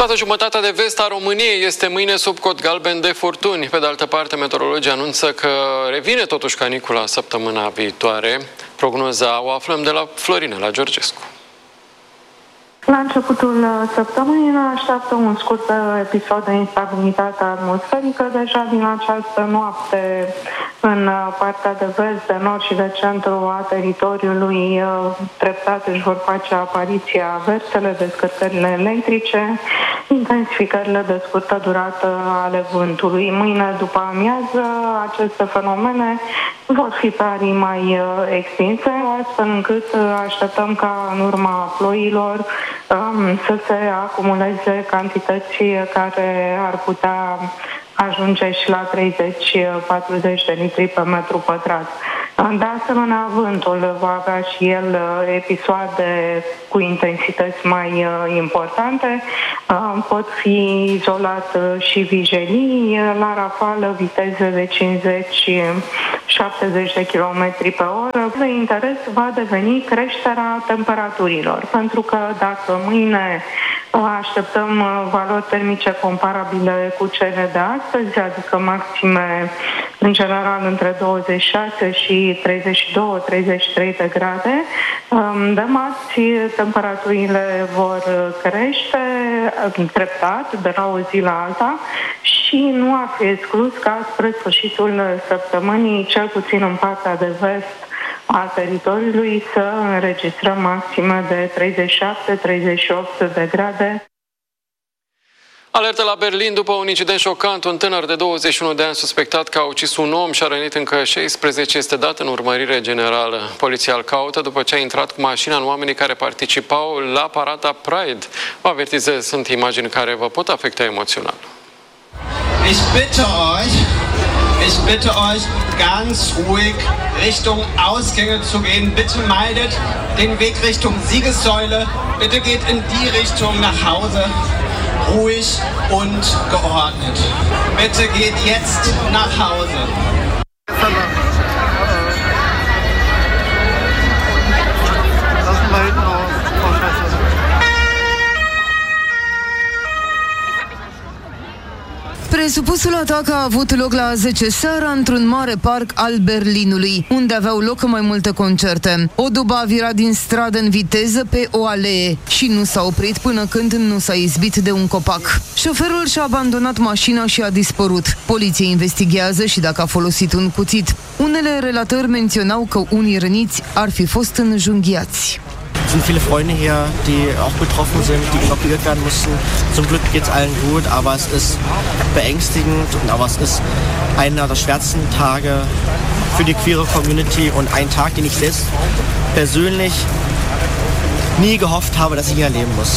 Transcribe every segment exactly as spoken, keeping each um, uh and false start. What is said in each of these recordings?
Toată jumătatea de vest a României este mâine sub cod galben de furtuni. Pe de altă parte, meteorologii anunță că revine totuși canicula săptămâna viitoare. Prognoza o aflăm de la Florinela Georgescu. La începutul săptămânii ne așteaptă un scurt episod de instabilitate atmosferică. Deja din această noapte, în partea de vest, de nord și de centru a teritoriului, treptat își vor face apariția aversele, descărcările electrice, intensificările de scurtă durată ale vântului. Mâine, după amiază, aceste fenomene vor fi pe arii mai extinse, astfel încât așteptăm ca în urma ploilor să se acumuleze cantități care ar putea ajunge și la treizeci patruzeci de litri pe metru pătrat. De asemenea, vântul va avea și el episoade cu intensități mai importante. Pot fi izolat și vijelii la rafală, viteze de cincizeci șaptezeci de kilometri pe oră. De interes va deveni creșterea temperaturilor, pentru că dacă mâine așteptăm valori termice comparabile cu cele de astăzi, adică maxime în general între douăzeci și șase și treizeci și doi treizeci și trei de grade, de marți temperaturile vor crește treptat de la o zi la alta și nu ar fi exclus ca spre sfârșitul săptămânii, cel puțin în partea de vest a teritoriului, să înregistrăm maxime de treizeci și șapte treizeci și opt de grade. Alertă la Berlin după un incident șocant. Un tânăr de douăzeci și unu de ani suspectat că a ucis un om și a rănit încă șaisprezece este dat în urmărire generală. Poliția îl caută după ce a intrat cu mașina în oamenii care participau la parada Pride. Vă avertizez, sunt imagini care vă pot afecta emoțional. Ich bitte euch, ich bitte euch, ganz ruhig Richtung Ausgänge zu gehen. Bitte meidet den Weg Richtung Siegessäule. Bitte geht in die Richtung nach Hause. Ruhig und geordnet. Bitte geht jetzt nach Hause. Presupusul atac a avut loc la zece seara într-un mare parc al Berlinului, unde aveau loc mai multe concerte. O dubă a virat din stradă în viteză pe o alee și nu s-a oprit până când nu s-a izbit de un copac. Șoferul și-a abandonat mașina și a dispărut. Poliția investigează și dacă a folosit un cuțit. Unele relatări menționau că unii răniți ar fi fost înjunghiați. Es sind viele Freunde hier, die auch betroffen sind, die evakuiert werden mussten. Zum Glück geht es allen gut, aber es ist beängstigend, aber es ist einer der schwersten Tage für die queere Community und ein Tag, den ich selbst persönlich nie gehofft habe, dass ich hier erleben muss.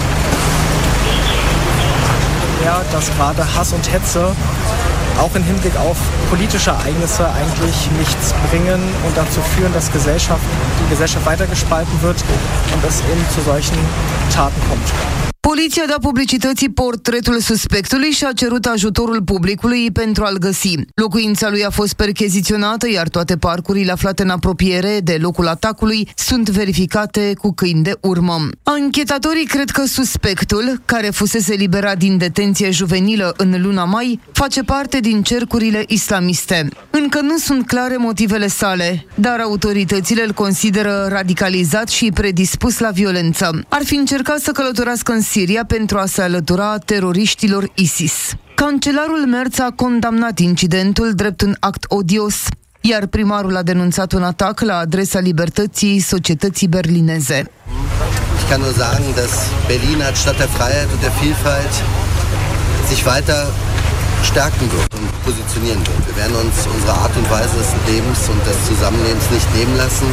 Ja, dass gerade Hass und Hetze auch im Hinblick auf politische Ereignisse eigentlich nichts bringen und dazu führen, dass Gesellschaft, die Gesellschaft weiter gespalten wird und es eben zu solchen Taten kommt. Poliția a dat publicității portretul suspectului și a cerut ajutorul publicului pentru a-l găsi. Locuința lui a fost percheziționată, iar toate parcurile aflate în apropiere de locul atacului sunt verificate cu câini de urmă. Anchetatorii cred că suspectul, care fusese eliberat din detenție juvenilă în luna mai, face parte din cercurile islamiste. Încă nu sunt clare motivele sale, dar autoritățile îl consideră radicalizat și predispus la violență. Ar fi încercat să călătorească în Siria pentru a se alătura teroriștilor ISIS. Cancelarul Merz a condamnat incidentul drept un act odios, iar primarul a denunțat un atac la adresa libertății societății berlineze. Ich kann nur sagen, dass Berlin als Stadt der Freiheit und der Vielfalt sich weiter stärken wird und positionieren wird. Wir werden uns unsere Art und Weise des Lebens und des Zusammenlebens nicht nehmen lassen.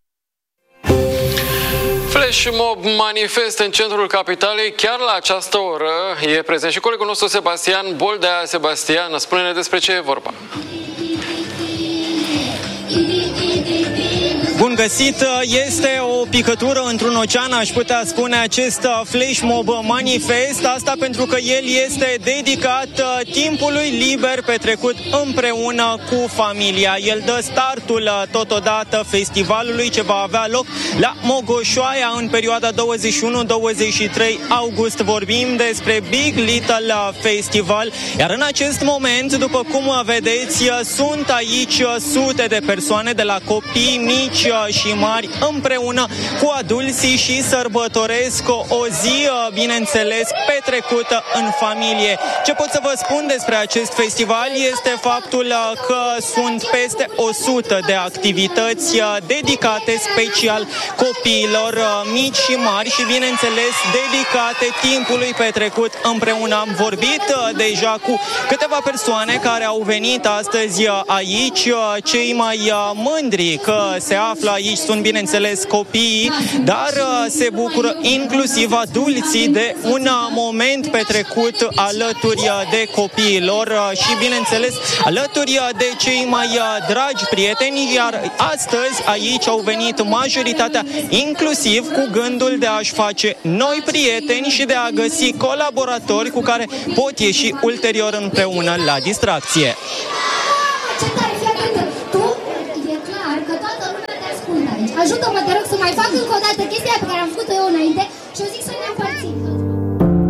Flash mob manifest în centrul capitalei chiar la această oră. E prezent și colegul nostru Sebastian Boldea. Sebastian, spune-ne despre ce e vorba. Bun găsit este o picătură într-un ocean, aș putea spune, acest Flash Mob Manifest, asta pentru că el este dedicat timpului liber petrecut împreună cu familia. El dă startul totodată festivalului ce va avea loc la Mogoșoaia în perioada douăzeci și unu douăzeci și trei august. Vorbim despre Big Little Festival, iar în acest moment, după cum vedeți, sunt aici sute de persoane, de la copii mici și mari împreună cu adulții și sărbătoresc o zi, bineînțeles, petrecută în familie. Ce pot să vă spun despre acest festival este faptul că sunt peste o sută de activități dedicate special copiilor mici și mari și, bineînțeles, dedicate timpului petrecut împreună. Am vorbit deja cu câteva persoane care au venit astăzi aici. Cei mai mândri că se află aici sunt, bineînțeles, copiii, dar se bucură inclusiv adulții de un moment petrecut alături de copiilor și, bineînțeles, alături de cei mai dragi prieteni, iar astăzi aici au venit majoritatea, inclusiv cu gândul de a-și face noi prieteni și de a găsi colaboratori cu care pot ieși ulterior împreună la distracție.